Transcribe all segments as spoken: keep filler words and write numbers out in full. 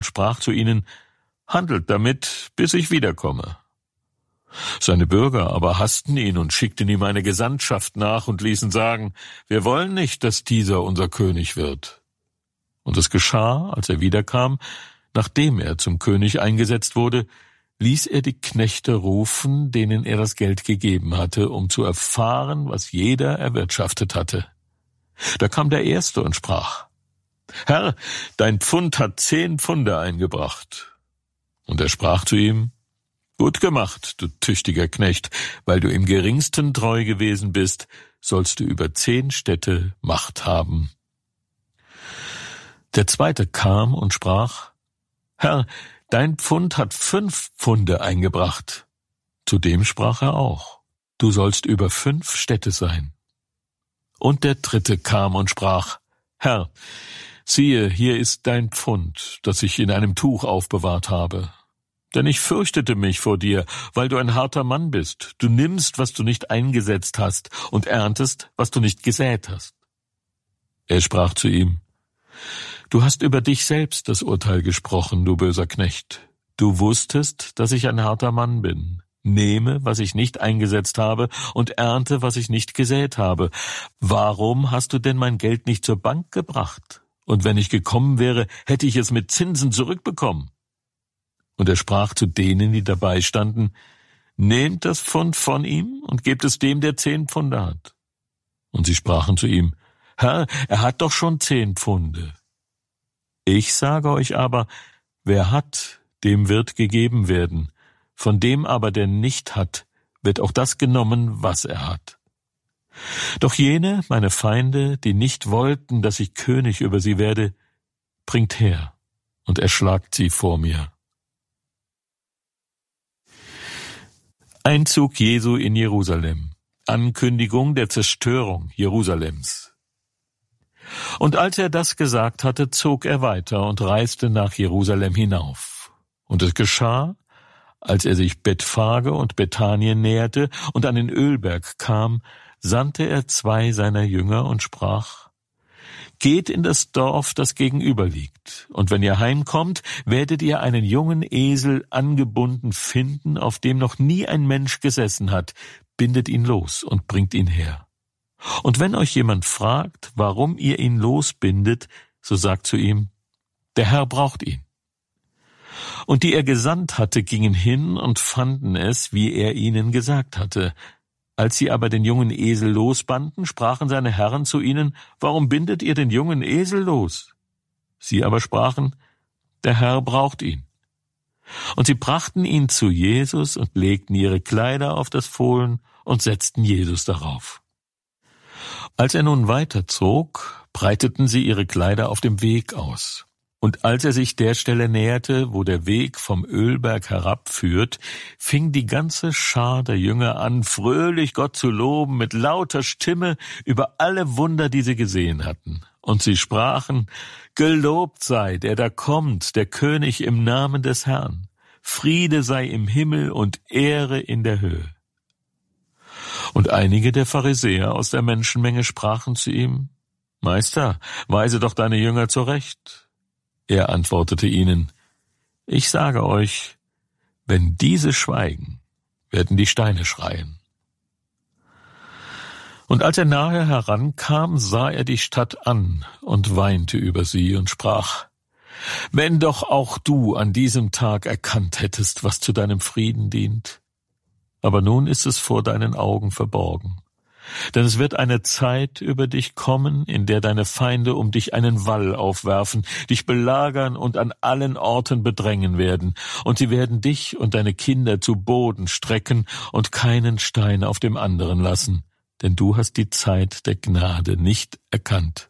sprach zu ihnen: »Handelt damit, bis ich wiederkomme.« Seine Bürger aber hassten ihn und schickten ihm eine Gesandtschaft nach und ließen sagen: »Wir wollen nicht, dass dieser unser König wird.« Und es geschah, als er wiederkam, nachdem er zum König eingesetzt wurde, ließ er die Knechte rufen, denen er das Geld gegeben hatte, um zu erfahren, was jeder erwirtschaftet hatte. Da kam der Erste und sprach: »Herr, dein Pfund hat zehn Pfunde eingebracht.« Und er sprach zu ihm: »Gut gemacht, du tüchtiger Knecht, weil du im Geringsten treu gewesen bist, sollst du über zehn Städte Macht haben.« Der Zweite kam und sprach: »Herr, dein Pfund hat fünf Pfunde eingebracht.« Zu dem sprach er auch: »Du sollst über fünf Städte sein.« Und der Dritte kam und sprach: »Herr, siehe, hier ist dein Pfund, das ich in einem Tuch aufbewahrt habe. Denn ich fürchtete mich vor dir, weil du ein harter Mann bist. Du nimmst, was du nicht eingesetzt hast, und erntest, was du nicht gesät hast.« Er sprach zu ihm: »Du hast über dich selbst das Urteil gesprochen, du böser Knecht. Du wusstest, dass ich ein harter Mann bin. Nehme, was ich nicht eingesetzt habe, und ernte, was ich nicht gesät habe. Warum hast du denn mein Geld nicht zur Bank gebracht? Und wenn ich gekommen wäre, hätte ich es mit Zinsen zurückbekommen.« Und er sprach zu denen, die dabei standen: »Nehmt das Pfund von ihm und gebt es dem, der zehn Pfunde hat.« Und sie sprachen zu ihm: »Herr, er hat doch schon zehn Pfunde.« »Ich sage euch aber, wer hat, dem wird gegeben werden. Von dem aber, der nicht hat, wird auch das genommen, was er hat. Doch jene, meine Feinde, die nicht wollten, dass ich König über sie werde, bringt her und erschlagt sie vor mir.« Einzug Jesu in Jerusalem. Ankündigung der Zerstörung Jerusalems. Und als er das gesagt hatte, zog er weiter und reiste nach Jerusalem hinauf. Und es geschah, als er sich Bethphage und Bethanien näherte und an den Ölberg kam, sandte er zwei seiner Jünger und sprach: »Geht in das Dorf, das gegenüber liegt, und wenn ihr heimkommt, werdet ihr einen jungen Esel angebunden finden, auf dem noch nie ein Mensch gesessen hat. Bindet ihn los und bringt ihn her. Und wenn euch jemand fragt, warum ihr ihn losbindet, so sagt zu ihm: Der Herr braucht ihn.« Und die er gesandt hatte, gingen hin und fanden es, wie er ihnen gesagt hatte. Als sie aber den jungen Esel losbanden, sprachen seine Herren zu ihnen: »Warum bindet ihr den jungen Esel los?« Sie aber sprachen: »Der Herr braucht ihn.« Und sie brachten ihn zu Jesus und legten ihre Kleider auf das Fohlen und setzten Jesus darauf. Als er nun weiterzog, breiteten sie ihre Kleider auf dem Weg aus. Und als er sich der Stelle näherte, wo der Weg vom Ölberg herabführt, fing die ganze Schar der Jünger an, fröhlich Gott zu loben mit lauter Stimme über alle Wunder, die sie gesehen hatten. Und sie sprachen: »Gelobt sei, der da kommt, der König im Namen des Herrn. Friede sei im Himmel und Ehre in der Höhe.« Und einige der Pharisäer aus der Menschenmenge sprachen zu ihm: »Meister, weise doch deine Jünger zurecht.« Er antwortete ihnen: »Ich sage euch, wenn diese schweigen, werden die Steine schreien.« Und als er nahe herankam, sah er die Stadt an und weinte über sie und sprach: »Wenn doch auch du an diesem Tag erkannt hättest, was zu deinem Frieden dient. Aber nun ist es vor deinen Augen verborgen. Denn es wird eine Zeit über dich kommen, in der deine Feinde um dich einen Wall aufwerfen, dich belagern und an allen Orten bedrängen werden. Und sie werden dich und deine Kinder zu Boden strecken und keinen Stein auf dem anderen lassen, denn du hast die Zeit der Gnade nicht erkannt.«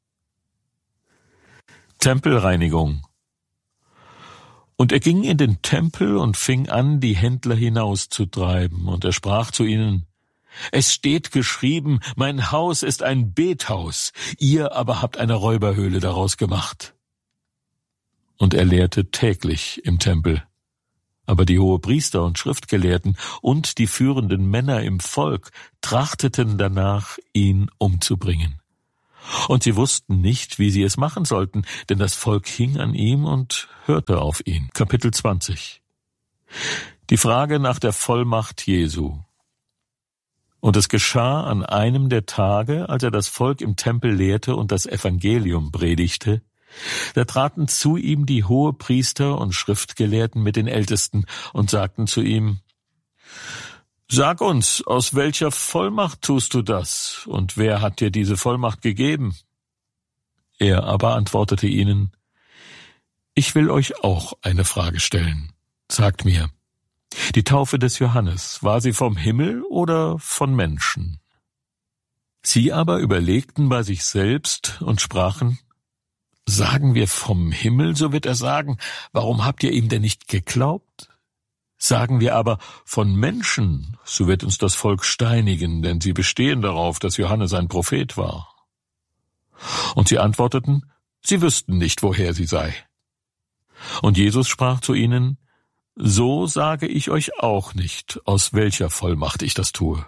Tempelreinigung. Und er ging in den Tempel und fing an, die Händler hinauszutreiben. Und er sprach zu ihnen: »Es steht geschrieben, mein Haus ist ein Bethaus, ihr aber habt eine Räuberhöhle daraus gemacht.« Und er lehrte täglich im Tempel. Aber die Hohepriester und Schriftgelehrten und die führenden Männer im Volk trachteten danach, ihn umzubringen. Und sie wussten nicht, wie sie es machen sollten, denn das Volk hing an ihm und hörte auf ihn. Kapitel zwanzig. Die Frage nach der Vollmacht Jesu. Und es geschah an einem der Tage, als er das Volk im Tempel lehrte und das Evangelium predigte, da traten zu ihm die Hohepriester und Schriftgelehrten mit den Ältesten und sagten zu ihm: Sag uns, aus welcher Vollmacht tust du das, und wer hat dir diese Vollmacht gegeben? Er aber antwortete ihnen: Ich will euch auch eine Frage stellen. Sagt mir, die Taufe des Johannes, war sie vom Himmel oder von Menschen? Sie aber überlegten bei sich selbst und sprachen: Sagen wir vom Himmel, so wird er sagen, warum habt ihr ihm denn nicht geglaubt? Sagen wir aber von Menschen, so wird uns das Volk steinigen, denn sie bestehen darauf, dass Johannes ein Prophet war. Und sie antworteten, sie wüssten nicht, woher sie sei. Und Jesus sprach zu ihnen: So sage ich euch auch nicht, aus welcher Vollmacht ich das tue.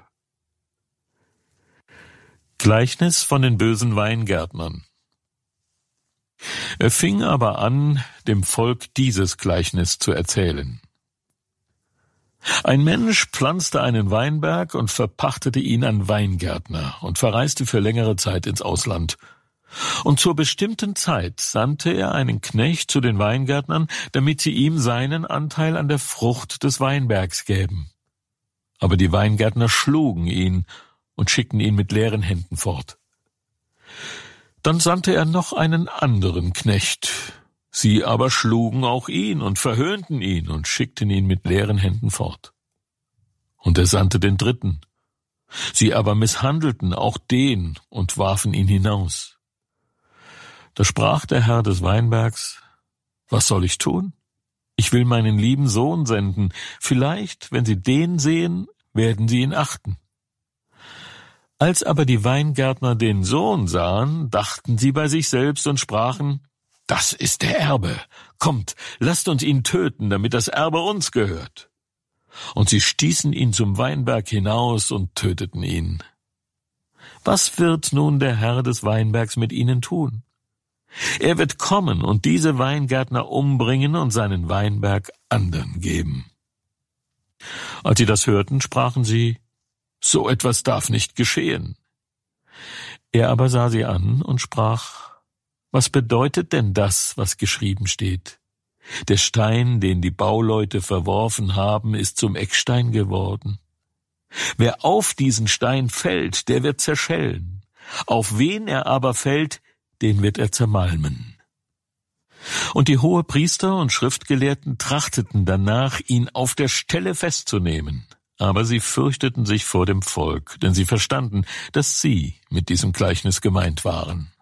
Gleichnis von den bösen Weingärtnern. Er fing aber an, dem Volk dieses Gleichnis zu erzählen. Ein Mensch pflanzte einen Weinberg und verpachtete ihn an Weingärtner und verreiste für längere Zeit ins Ausland. Und zur bestimmten Zeit sandte er einen Knecht zu den Weingärtnern, damit sie ihm seinen Anteil an der Frucht des Weinbergs gäben. Aber die Weingärtner schlugen ihn und schickten ihn mit leeren Händen fort. Dann sandte er noch einen anderen Knecht. Sie aber schlugen auch ihn und verhöhnten ihn und schickten ihn mit leeren Händen fort. Und er sandte den dritten. Sie aber misshandelten auch den und warfen ihn hinaus. Da sprach der Herr des Weinbergs: Was soll ich tun? Ich will meinen lieben Sohn senden. Vielleicht, wenn sie den sehen, werden sie ihn achten. Als aber die Weingärtner den Sohn sahen, dachten sie bei sich selbst und sprachen: Das ist der Erbe. Kommt, lasst uns ihn töten, damit das Erbe uns gehört. Und sie stießen ihn zum Weinberg hinaus und töteten ihn. Was wird nun der Herr des Weinbergs mit ihnen tun? Er wird kommen und diese Weingärtner umbringen und seinen Weinberg anderen geben. Als sie das hörten, sprachen sie: So etwas darf nicht geschehen. Er aber sah sie an und sprach: Was bedeutet denn das, was geschrieben steht? Der Stein, den die Bauleute verworfen haben, ist zum Eckstein geworden. Wer auf diesen Stein fällt, der wird zerschellen. Auf wen er aber fällt, den wird er zermalmen. Und die Hohepriester und Schriftgelehrten trachteten danach, ihn auf der Stelle festzunehmen. Aber sie fürchteten sich vor dem Volk, denn sie verstanden, dass sie mit diesem Gleichnis gemeint waren.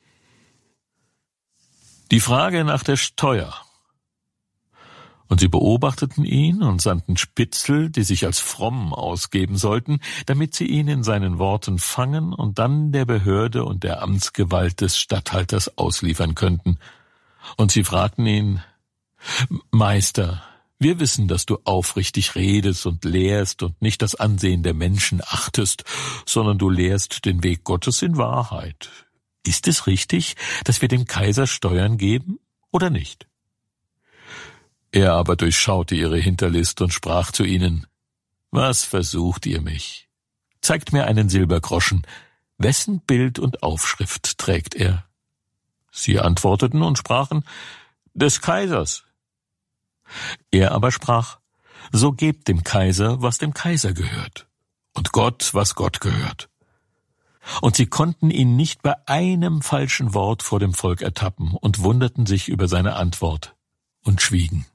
Die Frage nach der Steuer. Und sie beobachteten ihn und sandten Spitzel, die sich als fromm ausgeben sollten, damit sie ihn in seinen Worten fangen und dann der Behörde und der Amtsgewalt des Statthalters ausliefern könnten. Und sie fragten ihn: Meister, wir wissen, dass du aufrichtig redest und lehrst und nicht das Ansehen der Menschen achtest, sondern du lehrst den Weg Gottes in Wahrheit. Ist es richtig, dass wir dem Kaiser Steuern geben oder nicht? Er aber durchschaute ihre Hinterlist und sprach zu ihnen: Was versucht ihr mich? Zeigt mir einen Silbergroschen. Wessen Bild und Aufschrift trägt er? Sie antworteten und sprachen: Des Kaisers. Er aber sprach: So gebt dem Kaiser, was dem Kaiser gehört, und Gott, was Gott gehört. Und sie konnten ihn nicht bei einem falschen Wort vor dem Volk ertappen und wunderten sich über seine Antwort und schwiegen.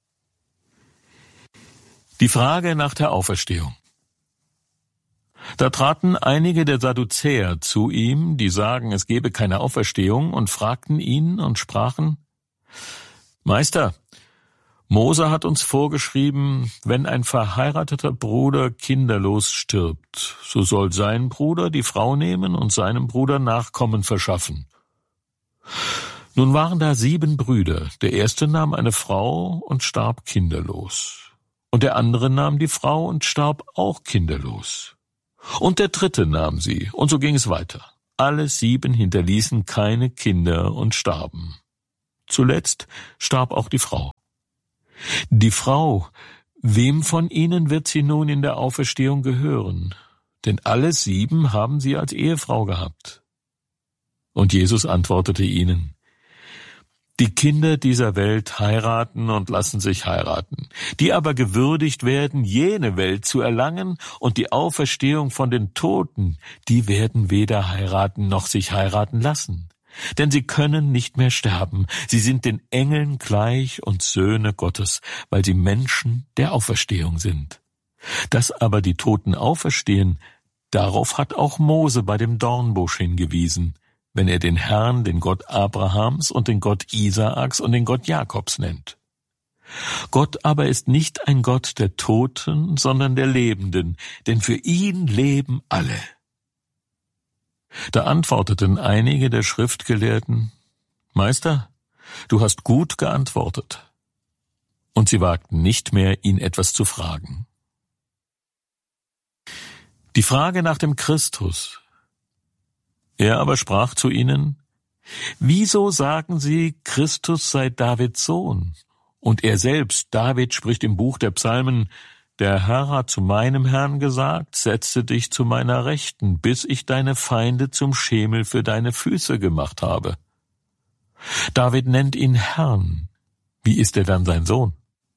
Die Frage nach der Auferstehung. Da traten einige der Sadduzäer zu ihm, die sagen, es gebe keine Auferstehung, und fragten ihn und sprachen: Meister, Mose hat uns vorgeschrieben, wenn ein verheirateter Bruder kinderlos stirbt, so soll sein Bruder die Frau nehmen und seinem Bruder Nachkommen verschaffen. Nun waren da sieben Brüder. Der erste nahm eine Frau und starb kinderlos. Und der andere nahm die Frau und starb auch kinderlos. Und der dritte nahm sie, und so ging es weiter. alle sieben hinterließen keine Kinder und starben. Zuletzt starb auch die Frau. Die Frau, wem von ihnen wird sie nun in der Auferstehung gehören? Denn alle sieben haben sie als Ehefrau gehabt. Und Jesus antwortete ihnen: Die Kinder dieser Welt heiraten und lassen sich heiraten, die aber gewürdigt werden, jene Welt zu erlangen und die Auferstehung von den Toten, die werden weder heiraten noch sich heiraten lassen. Denn sie können nicht mehr sterben, sie sind den Engeln gleich und Söhne Gottes, weil sie Menschen der Auferstehung sind. Dass aber die Toten auferstehen, darauf hat auch Mose bei dem Dornbusch hingewiesen, wenn er den Herrn, den Gott Abrahams und den Gott Isaaks und den Gott Jakobs nennt. Gott aber ist nicht ein Gott der Toten, sondern der Lebenden, denn für ihn leben alle. Da antworteten einige der Schriftgelehrten: Meister, du hast gut geantwortet. Und sie wagten nicht mehr, ihn etwas zu fragen. Die Frage nach dem Christus. Er aber sprach zu ihnen: Wieso sagen sie, Christus sei Davids Sohn? Und er selbst, David, spricht im Buch der Psalmen: Der Herr hat zu meinem Herrn gesagt, setze dich zu meiner Rechten, bis ich deine Feinde zum Schemel für deine Füße gemacht habe. David nennt ihn Herrn. Wie ist er dann sein Sohn?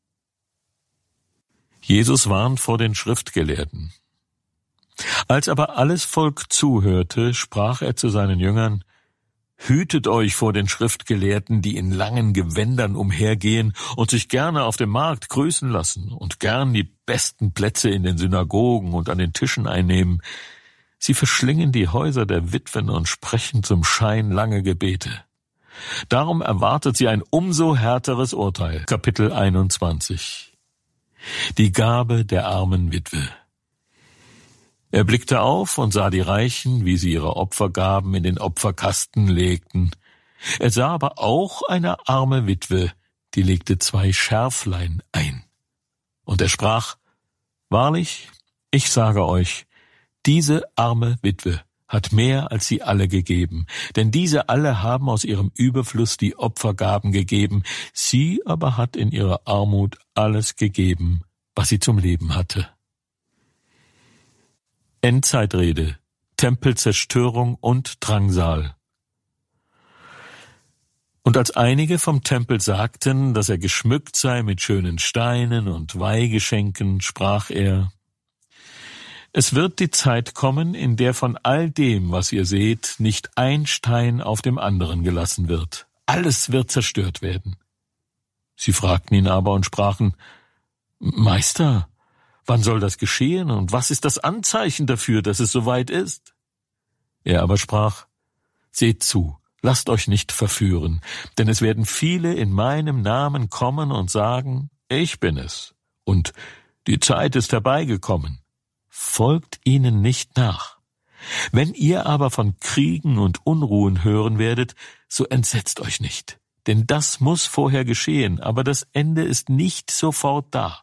Jesus warnt vor den Schriftgelehrten. Als aber alles Volk zuhörte, sprach er zu seinen Jüngern: Hütet euch vor den Schriftgelehrten, die in langen Gewändern umhergehen und sich gerne auf dem Markt grüßen lassen und gern die besten Plätze in den Synagogen und an den Tischen einnehmen. Sie verschlingen die Häuser der Witwen und sprechen zum Schein lange Gebete. Darum erwartet sie ein umso härteres Urteil. Kapitel einundzwanzig. Die Gabe der armen Witwe. Er blickte auf und sah die Reichen, wie sie ihre Opfergaben in den Opferkasten legten. Er sah aber auch eine arme Witwe, die legte zwei Scherflein ein. Und er sprach: Wahrlich, ich sage euch, diese arme Witwe hat mehr als sie alle gegeben, denn diese alle haben aus ihrem Überfluss die Opfergaben gegeben, sie aber hat in ihrer Armut alles gegeben, was sie zum Leben hatte. Endzeitrede, Tempelzerstörung und Drangsal. Und als einige vom Tempel sagten, dass er geschmückt sei mit schönen Steinen und Weihgeschenken, sprach er: Es wird die Zeit kommen, in der von all dem, was ihr seht, nicht ein Stein auf dem anderen gelassen wird. Alles wird zerstört werden. Sie fragten ihn aber und sprachen: Meister, wann soll das geschehen und was ist das Anzeichen dafür, dass es soweit ist? Er aber sprach: Seht zu, lasst euch nicht verführen, denn es werden viele in meinem Namen kommen und sagen: Ich bin es, und die Zeit ist herbeigekommen. Folgt ihnen nicht nach. Wenn ihr aber von Kriegen und Unruhen hören werdet, so entsetzt euch nicht, denn das muss vorher geschehen, aber das Ende ist nicht sofort da.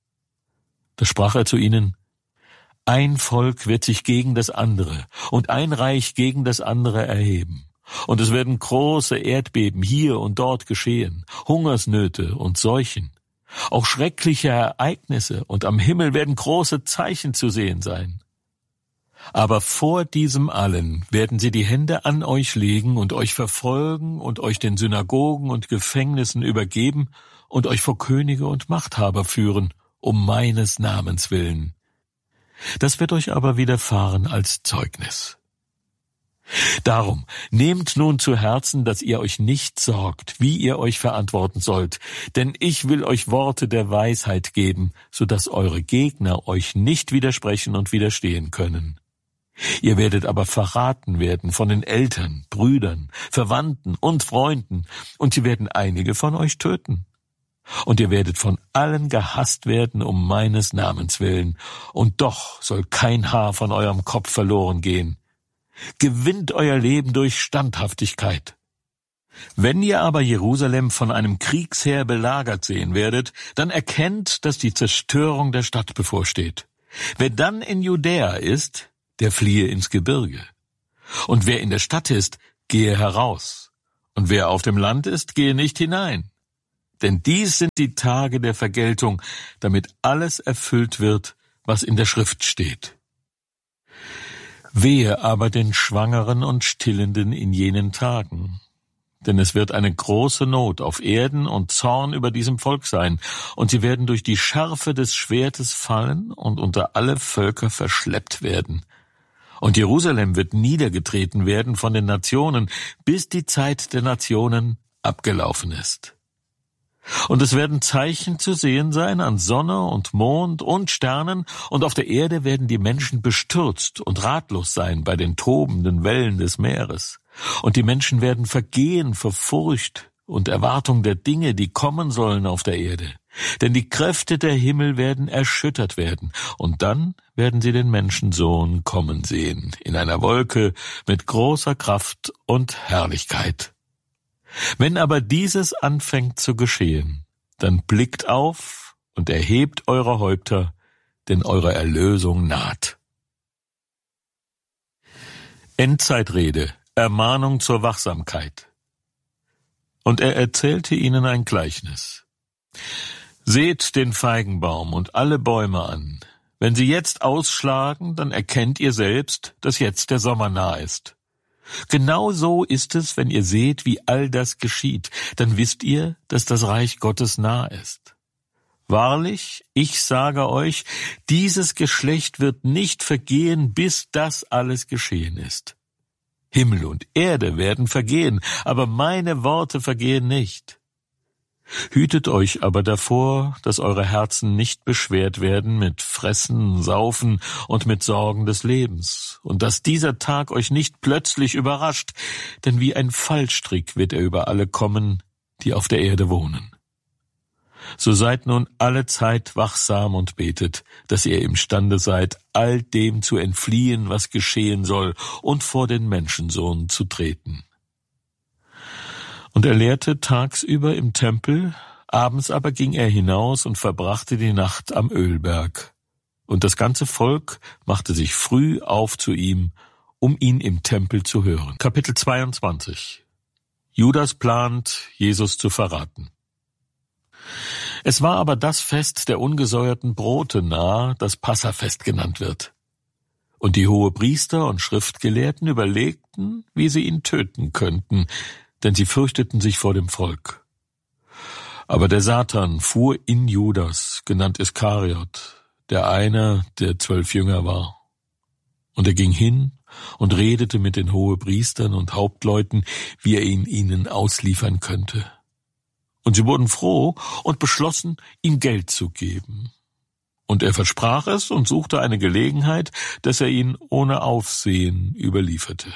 Da sprach er zu ihnen: Ein Volk wird sich gegen das andere und ein Reich gegen das andere erheben. Und es werden große Erdbeben hier und dort geschehen, Hungersnöte und Seuchen, auch schreckliche Ereignisse, und am Himmel werden große Zeichen zu sehen sein. Aber vor diesem allen werden sie die Hände an euch legen und euch verfolgen und euch den Synagogen und Gefängnissen übergeben und euch vor Könige und Machthaber führen, um meines Namens willen. Das wird euch aber widerfahren als Zeugnis. Darum nehmt nun zu Herzen, dass ihr euch nicht sorgt, wie ihr euch verantworten sollt, denn ich will euch Worte der Weisheit geben, so dass eure Gegner euch nicht widersprechen und widerstehen können. Ihr werdet aber verraten werden von den Eltern, Brüdern, Verwandten und Freunden, und sie werden einige von euch töten. Und ihr werdet von allen gehasst werden um meines Namens willen, und doch soll kein Haar von eurem Kopf verloren gehen. Gewinnt euer Leben durch Standhaftigkeit. Wenn ihr aber Jerusalem von einem Kriegsheer belagert sehen werdet, dann erkennt, dass die Zerstörung der Stadt bevorsteht. Wer dann in Judäa ist, der fliehe ins Gebirge. Und wer in der Stadt ist, gehe heraus. Und wer auf dem Land ist, gehe nicht hinein. Denn dies sind die Tage der Vergeltung, damit alles erfüllt wird, was in der Schrift steht. Wehe aber den Schwangeren und Stillenden in jenen Tagen. Denn es wird eine große Not auf Erden und Zorn über diesem Volk sein, und sie werden durch die Schärfe des Schwertes fallen und unter alle Völker verschleppt werden. Und Jerusalem wird niedergetreten werden von den Nationen, bis die Zeit der Nationen abgelaufen ist. Und es werden Zeichen zu sehen sein an Sonne und Mond und Sternen, und auf der Erde werden die Menschen bestürzt und ratlos sein bei den tobenden Wellen des Meeres. Und die Menschen werden vergehen vor Furcht und Erwartung der Dinge, die kommen sollen auf der Erde. Denn die Kräfte der Himmel werden erschüttert werden, und dann werden sie den Menschensohn kommen sehen, in einer Wolke mit großer Kraft und Herrlichkeit. Wenn aber dieses anfängt zu geschehen, dann blickt auf und erhebt eure Häupter, denn eure Erlösung naht. Endzeitrede, Ermahnung zur Wachsamkeit. Und er erzählte ihnen ein Gleichnis. Seht den Feigenbaum und alle Bäume an. Wenn sie jetzt ausschlagen, dann erkennt ihr selbst, dass jetzt der Sommer nah ist. Genau so ist es, wenn ihr seht, wie all das geschieht, dann wisst ihr, dass das Reich Gottes nah ist. Wahrlich, ich sage euch, dieses Geschlecht wird nicht vergehen, bis das alles geschehen ist. Himmel und Erde werden vergehen, aber meine Worte vergehen nicht. Hütet euch aber davor, dass eure Herzen nicht beschwert werden mit Fressen, Saufen und mit Sorgen des Lebens, und dass dieser Tag euch nicht plötzlich überrascht, denn wie ein Fallstrick wird er über alle kommen, die auf der Erde wohnen. So seid nun alle Zeit wachsam und betet, dass ihr imstande seid, all dem zu entfliehen, was geschehen soll, und vor den Menschensohn zu treten. Und er lehrte tagsüber im Tempel, abends aber ging er hinaus und verbrachte die Nacht am Ölberg. Und das ganze Volk machte sich früh auf zu ihm, um ihn im Tempel zu hören. Kapitel zweiundzwanzig. Judas plant, Jesus zu verraten. Es war aber das Fest der ungesäuerten Brote nahe, das Passafest genannt wird. Und die Hohepriester und Schriftgelehrten überlegten, wie sie ihn töten könnten, denn sie fürchteten sich vor dem Volk. Aber der Satan fuhr in Judas, genannt Iskariot, der einer der zwölf Jünger war. Und er ging hin und redete mit den Hohepriestern und Hauptleuten, wie er ihn ihnen ausliefern könnte. Und sie wurden froh und beschlossen, ihm Geld zu geben. Und er versprach es und suchte eine Gelegenheit, dass er ihn ohne Aufsehen überlieferte.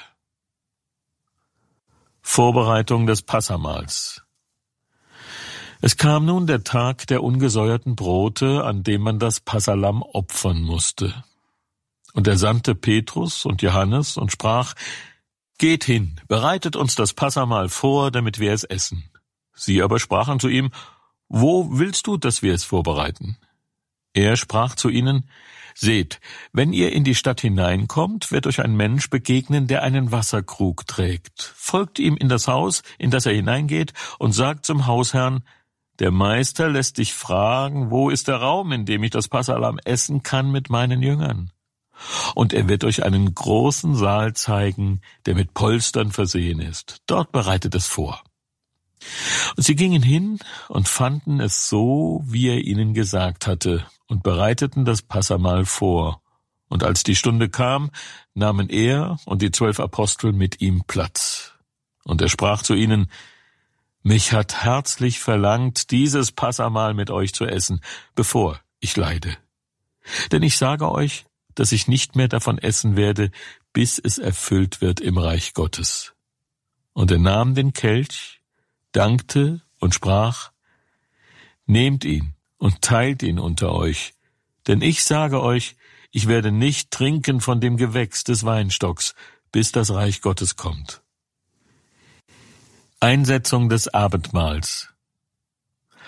Vorbereitung des Passamahls. Es kam nun der Tag der ungesäuerten Brote, an dem man das Passahlamm opfern musste. Und er sandte Petrus und Johannes und sprach: Geht hin, bereitet uns das Passamahl vor, damit wir es essen. Sie aber sprachen zu ihm: Wo willst du, dass wir es vorbereiten? Er sprach zu ihnen: Seht, wenn ihr in die Stadt hineinkommt, wird euch ein Mensch begegnen, der einen Wasserkrug trägt. Folgt ihm in das Haus, in das er hineingeht, und sagt zum Hausherrn: Der Meister lässt dich fragen, wo ist der Raum, in dem ich das Passahlamm essen kann mit meinen Jüngern? Und er wird euch einen großen Saal zeigen, der mit Polstern versehen ist. Dort bereitet es vor. Und sie gingen hin und fanden es so, wie er ihnen gesagt hatte, und bereiteten das Passamahl vor. Und als die Stunde kam, nahmen er und die zwölf Apostel mit ihm Platz. Und er sprach zu ihnen: Mich hat herzlich verlangt, dieses Passamahl mit euch zu essen, bevor ich leide. Denn ich sage euch, dass ich nicht mehr davon essen werde, bis es erfüllt wird im Reich Gottes. Und er nahm den Kelch, dankte und sprach: Nehmt ihn und teilt ihn unter euch, denn ich sage euch, ich werde nicht trinken von dem Gewächs des Weinstocks, bis das Reich Gottes kommt. Einsetzung des Abendmahls.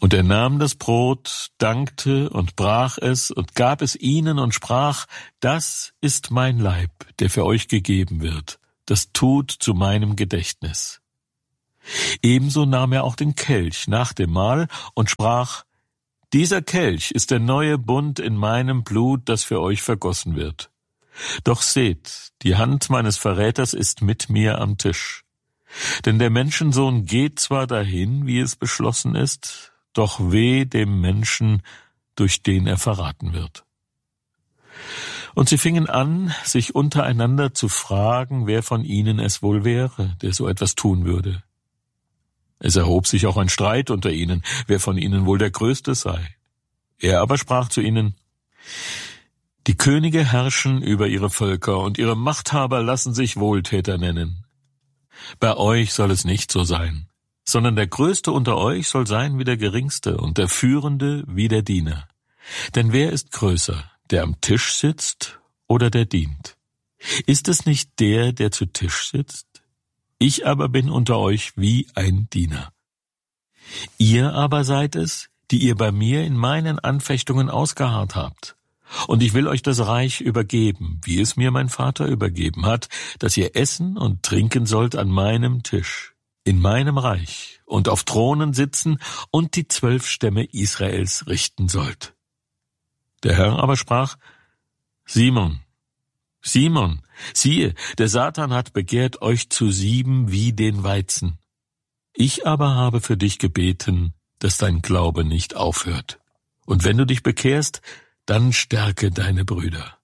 Und er nahm das Brot, dankte und brach es und gab es ihnen und sprach, das ist mein Leib, der für euch gegeben wird. Das tut zu meinem Gedächtnis. Ebenso nahm er auch den Kelch nach dem Mahl und sprach, dieser Kelch ist der neue Bund in meinem Blut, das für euch vergossen wird. Doch seht, die Hand meines Verräters ist mit mir am Tisch. Denn der Menschensohn geht zwar dahin, wie es beschlossen ist, doch weh dem Menschen, durch den er verraten wird. Und sie fingen an, sich untereinander zu fragen, wer von ihnen es wohl wäre, der so etwas tun würde. Es erhob sich auch ein Streit unter ihnen, wer von ihnen wohl der Größte sei. Er aber sprach zu ihnen, die Könige herrschen über ihre Völker, und ihre Machthaber lassen sich Wohltäter nennen. Bei euch soll es nicht so sein, sondern der Größte unter euch soll sein wie der Geringste und der Führende wie der Diener. Denn wer ist größer, der am Tisch sitzt oder der dient? Ist es nicht der, der zu Tisch sitzt? Ich aber bin unter euch wie ein Diener. Ihr aber seid es, die ihr bei mir in meinen Anfechtungen ausgeharrt habt. Und ich will euch das Reich übergeben, wie es mir mein Vater übergeben hat, dass ihr essen und trinken sollt an meinem Tisch, in meinem Reich, und auf Thronen sitzen und die zwölf Stämme Israels richten sollt. Der Herr aber sprach, Simon, Simon, siehe, der Satan hat begehrt, euch zu sieben wie den Weizen. Ich aber habe für dich gebeten, dass dein Glaube nicht aufhört. Und wenn du dich bekehrst, dann stärke deine Brüder.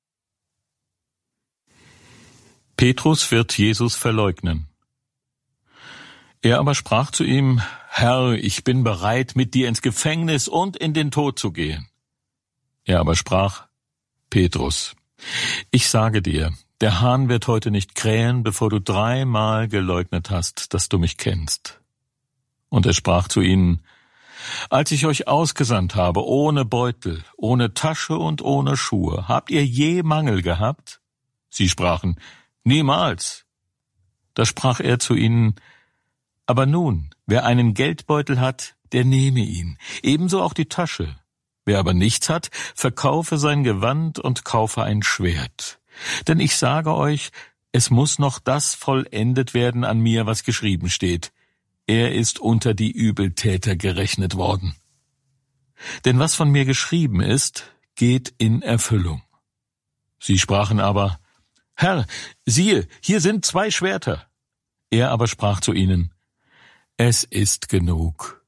Petrus wird Jesus verleugnen. Er aber sprach zu ihm, Herr, ich bin bereit, mit dir ins Gefängnis und in den Tod zu gehen. Er aber sprach, Petrus, ich sage dir, der Hahn wird heute nicht krähen, bevor du dreimal geleugnet hast, dass du mich kennst. Und er sprach zu ihnen, als ich euch ausgesandt habe, ohne Beutel, ohne Tasche und ohne Schuhe, habt ihr je Mangel gehabt? Sie sprachen, niemals. Da sprach er zu ihnen, aber nun, wer einen Geldbeutel hat, der nehme ihn, ebenso auch die Tasche. Wer aber nichts hat, verkaufe sein Gewand und kaufe ein Schwert. Denn ich sage euch, es muss noch das vollendet werden an mir, was geschrieben steht. Er ist unter die Übeltäter gerechnet worden. Denn was von mir geschrieben ist, geht in Erfüllung. Sie sprachen aber, Herr, siehe, hier sind zwei Schwerter. Er aber sprach zu ihnen, es ist genug.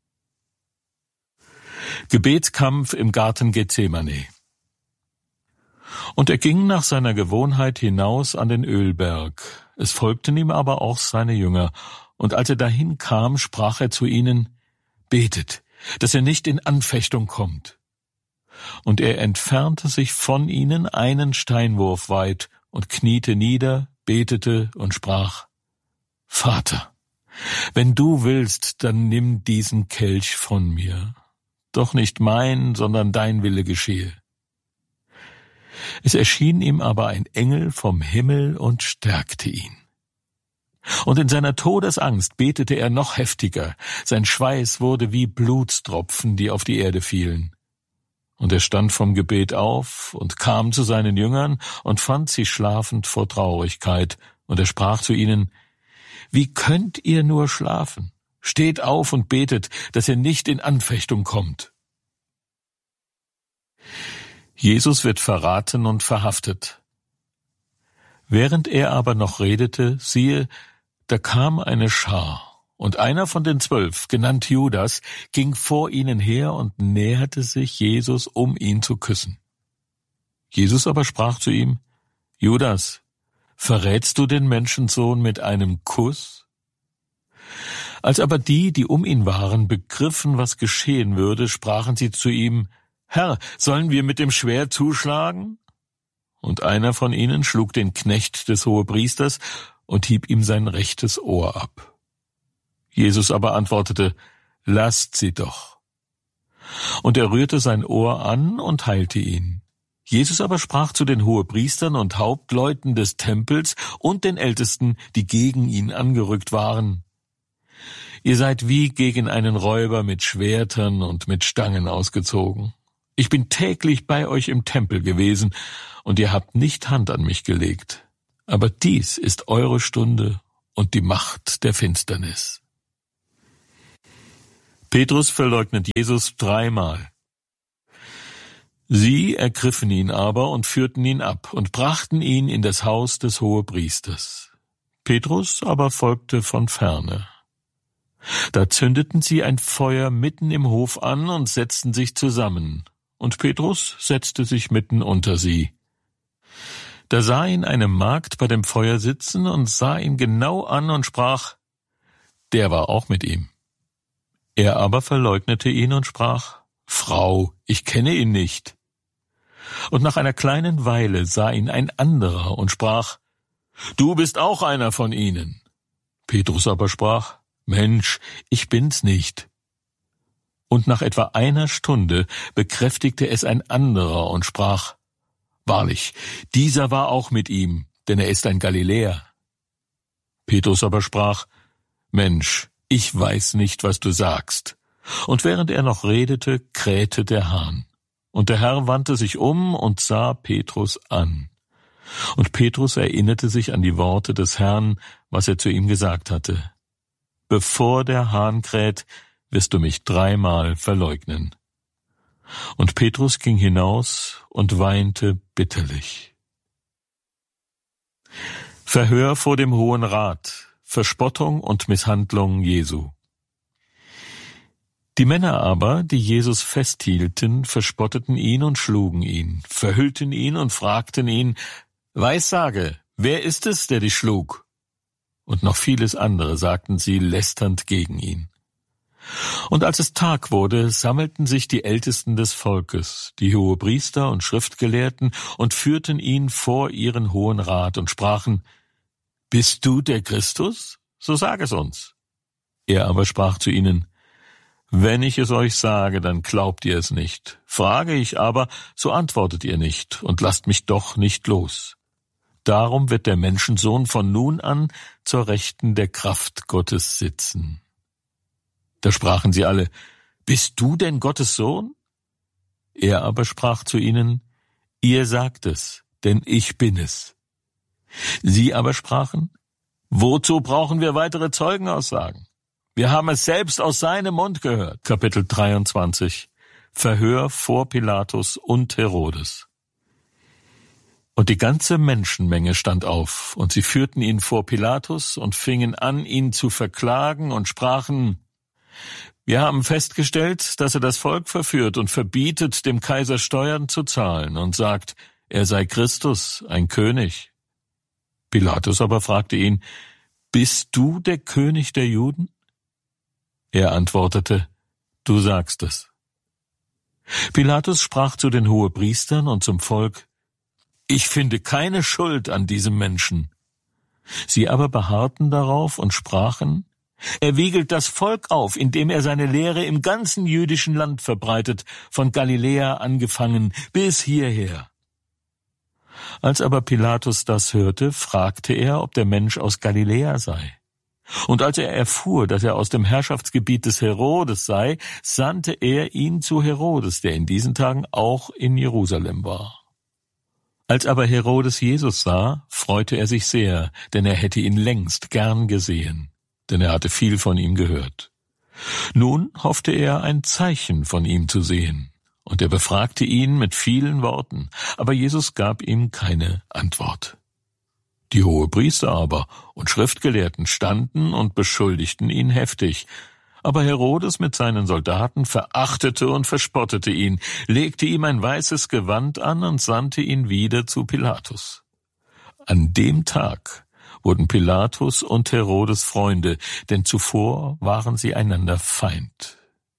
Gebetskampf im Garten Gethsemane. Und er ging nach seiner Gewohnheit hinaus an den Ölberg. Es folgten ihm aber auch seine Jünger. Und als er dahin kam, sprach er zu ihnen, betet, dass er nicht in Anfechtung kommt. Und er entfernte sich von ihnen einen Steinwurf weit und kniete nieder, betete und sprach, Vater, wenn du willst, dann nimm diesen Kelch von mir. Doch nicht mein, sondern dein Wille geschehe. Es erschien ihm aber ein Engel vom Himmel und stärkte ihn. Und in seiner Todesangst betete er noch heftiger. Sein Schweiß wurde wie Blutstropfen, die auf die Erde fielen. Und er stand vom Gebet auf und kam zu seinen Jüngern und fand sie schlafend vor Traurigkeit. Und er sprach zu ihnen, wie könnt ihr nur schlafen? Steht auf und betet, dass ihr nicht in Anfechtung kommt. Jesus wird verraten und verhaftet. Während er aber noch redete, siehe, da kam eine Schar, und einer von den Zwölf, genannt Judas, ging vor ihnen her und näherte sich Jesus, um ihn zu küssen. Jesus aber sprach zu ihm, Judas, verrätst du den Menschensohn mit einem Kuss? Als aber die, die um ihn waren, begriffen, was geschehen würde, sprachen sie zu ihm, Herr, sollen wir mit dem Schwert zuschlagen? Und einer von ihnen schlug den Knecht des Hohepriesters und hieb ihm sein rechtes Ohr ab. Jesus aber antwortete, lasst sie doch. Und er rührte sein Ohr an und heilte ihn. Jesus aber sprach zu den Hohepriestern und Hauptleuten des Tempels und den Ältesten, die gegen ihn angerückt waren, Ihr seid wie gegen einen Räuber mit Schwertern und mit Stangen ausgezogen. Ich bin täglich bei euch im Tempel gewesen, und ihr habt nicht Hand an mich gelegt. Aber dies ist eure Stunde und die Macht der Finsternis. Petrus verleugnet Jesus dreimal. Sie ergriffen ihn aber und führten ihn ab und brachten ihn in das Haus des Hohepriesters. Petrus aber folgte von ferne. Da zündeten sie ein Feuer mitten im Hof an und setzten sich zusammen, und Petrus setzte sich mitten unter sie. Da sah ihn eine Magd bei dem Feuer sitzen und sah ihn genau an und sprach, der war auch mit ihm. Er aber verleugnete ihn und sprach, Frau, ich kenne ihn nicht. Und nach einer kleinen Weile sah ihn ein anderer und sprach, du bist auch einer von ihnen. Petrus aber sprach, Mensch, ich bin's nicht. Und nach etwa einer Stunde bekräftigte es ein anderer und sprach, wahrlich, dieser war auch mit ihm, denn er ist ein Galiläer. Petrus aber sprach, Mensch, ich weiß nicht, was du sagst. Und während er noch redete, krähte der Hahn. Und der Herr wandte sich um und sah Petrus an. Und Petrus erinnerte sich an die Worte des Herrn, was er zu ihm gesagt hatte. Bevor der Hahn kräht, wirst du mich dreimal verleugnen. Und Petrus ging hinaus und weinte bitterlich. Verhör vor dem Hohen Rat, Verspottung und Misshandlung Jesu. Die Männer aber, die Jesus festhielten, verspotteten ihn und schlugen ihn, verhüllten ihn und fragten ihn, Weissage, wer ist es, der dich schlug? Und noch vieles andere sagten sie lästernd gegen ihn. Und als es Tag wurde, sammelten sich die Ältesten des Volkes, die Hohepriester und Schriftgelehrten, und führten ihn vor ihren Hohen Rat und sprachen, Bist du der Christus? So sag es uns. Er aber sprach zu ihnen, Wenn ich es euch sage, dann glaubt ihr es nicht. Frage ich aber, so antwortet ihr nicht und lasst mich doch nicht los. Darum wird der Menschensohn von nun an zur Rechten der Kraft Gottes sitzen. Da sprachen sie alle, Bist du denn Gottes Sohn? Er aber sprach zu ihnen, Ihr sagt es, denn ich bin es. Sie aber sprachen, Wozu brauchen wir weitere Zeugenaussagen? Wir haben es selbst aus seinem Mund gehört. Kapitel dreiundzwanzig. Verhör vor Pilatus und Herodes. Und die ganze Menschenmenge stand auf, und sie führten ihn vor Pilatus und fingen an, ihn zu verklagen und sprachen, Wir haben festgestellt, dass er das Volk verführt und verbietet, dem Kaiser Steuern zu zahlen und sagt, er sei Christus, ein König. Pilatus aber fragte ihn, Bist du der König der Juden? Er antwortete, Du sagst es. Pilatus sprach zu den Hohepriestern und zum Volk, Ich finde keine Schuld an diesem Menschen. Sie aber beharrten darauf und sprachen, Er wiegelt das Volk auf, indem er seine Lehre im ganzen jüdischen Land verbreitet, von Galiläa angefangen bis hierher. Als aber Pilatus das hörte, fragte er, ob der Mensch aus Galiläa sei. Und als er erfuhr, dass er aus dem Herrschaftsgebiet des Herodes sei, sandte er ihn zu Herodes, der in diesen Tagen auch in Jerusalem war. Als aber Herodes Jesus sah, freute er sich sehr, denn er hätte ihn längst gern gesehen, denn er hatte viel von ihm gehört. Nun hoffte er, ein Zeichen von ihm zu sehen, und er befragte ihn mit vielen Worten, aber Jesus gab ihm keine Antwort. Die Hohepriester aber und Schriftgelehrten standen und beschuldigten ihn heftig. Aber Herodes mit seinen Soldaten verachtete und verspottete ihn, legte ihm ein weißes Gewand an und sandte ihn wieder zu Pilatus. An dem Tag wurden Pilatus und Herodes Freunde, denn zuvor waren sie einander Feind.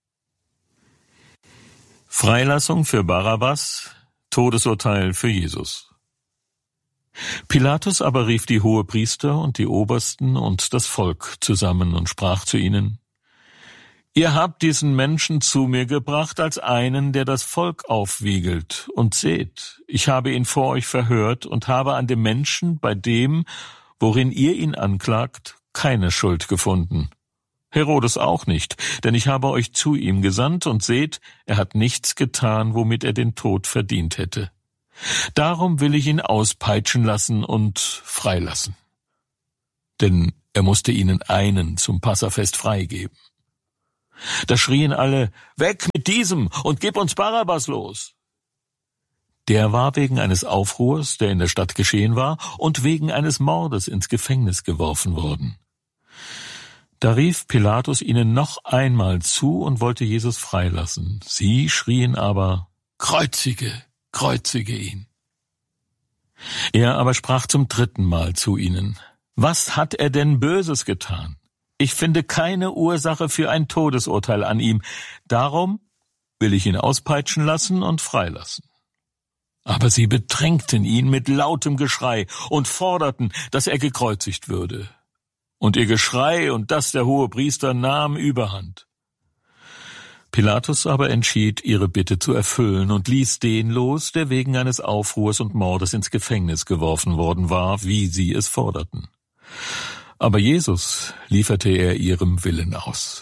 Freilassung für Barabbas, Todesurteil für Jesus. Pilatus aber rief die Hohepriester und die Obersten und das Volk zusammen und sprach zu ihnen, Ihr habt diesen Menschen zu mir gebracht als einen, der das Volk aufwiegelt. Und seht, ich habe ihn vor euch verhört und habe an dem Menschen, bei dem, worin ihr ihn anklagt, keine Schuld gefunden. Herodes auch nicht, denn ich habe euch zu ihm gesandt, und seht, er hat nichts getan, womit er den Tod verdient hätte. Darum will ich ihn auspeitschen lassen und freilassen. Denn er musste ihnen einen zum Passafest freigeben. Da schrien alle, weg mit diesem und gib uns Barabbas los. Der war wegen eines Aufruhrs, der in der Stadt geschehen war, und wegen eines Mordes ins Gefängnis geworfen worden. Da rief Pilatus ihnen noch einmal zu und wollte Jesus freilassen. Sie schrien aber, kreuzige, kreuzige ihn. Er aber sprach zum dritten Mal zu ihnen, was hat er denn Böses getan? Ich finde keine Ursache für ein Todesurteil an ihm. Darum will ich ihn auspeitschen lassen und freilassen. Aber sie bedrängten ihn mit lautem Geschrei und forderten, dass er gekreuzigt würde. Und ihr Geschrei und das der Hohepriester nahm überhand. Pilatus aber entschied, ihre Bitte zu erfüllen und ließ den los, der wegen eines Aufruhrs und Mordes ins Gefängnis geworfen worden war, wie sie es forderten. Aber Jesus lieferte er ihrem Willen aus.